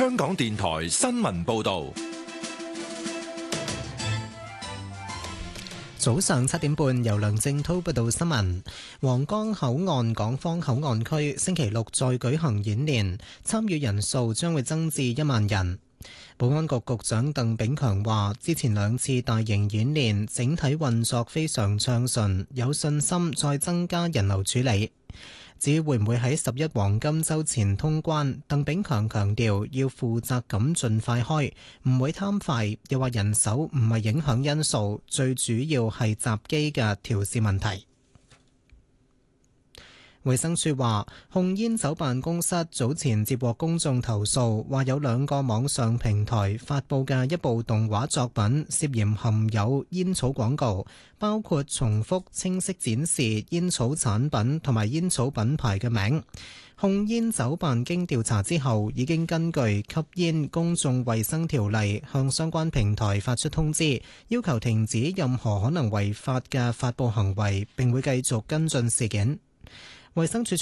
香港電台新聞報道。 早上7點半，由梁正滔報道新聞。皇崗口岸港方口岸區星期六再舉行演練，參與人數將會增至1萬人。保安局局長鄧炳強話，之前2次大型演練整體運作非常暢順，有信心再增加人流處理。至於會唔會喺11黃金週前通關，鄧炳強強調要負責咁盡快開，唔會貪快，又話人手唔係影響因素，最主要係閘機嘅調試問題。衛生署話，控煙酒辦公室早前接獲公眾投訴，話有2個網上平台發佈嘅一部動畫作品涉嫌含有煙草廣告，包括重複清晰展示煙草產品同埋煙草品牌嘅名。控煙酒辦經調查之後，已經根據吸煙公眾衛生條例向相關平台發出通知，要求停止任何可能違法嘅發佈行為，並會繼續跟進事件。衛生署